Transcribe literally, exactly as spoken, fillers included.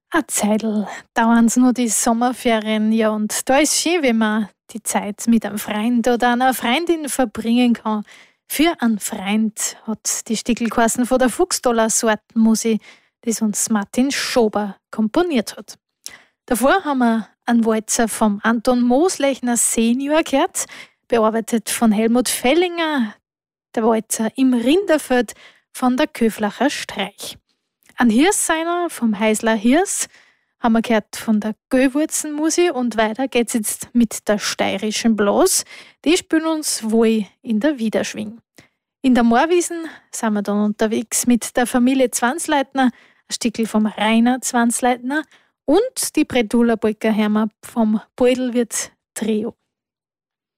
Eine Zeitl dauern's nur die Sommerferien, ja, und da ist schön, wenn man die Zeit mit einem Freund oder einer Freundin verbringen kann. Für einen Freund hat die Stickel geheißen von der Fuchsdoller Sortenmusik, das uns Martin Schober komponiert hat. Davor haben wir einen Walzer vom Anton Moslechner Senior gehört, bearbeitet von Helmut Fellinger, der Walzer im Rinderfeld von der Köflacher Streich. Ein Hirsseiner vom Heisler Hirs haben wir gehört von der Göwurzenmusik und weiter geht's jetzt mit der steirischen Blas. Die spielen uns wohl in der Wiederschwing. In der Moorwiesen sind wir dann unterwegs mit der Familie Zwansleitner, ein Stickel vom Rainer Zwansleitner und die Bredula Polka hören wir vom Beutelwirt Trio.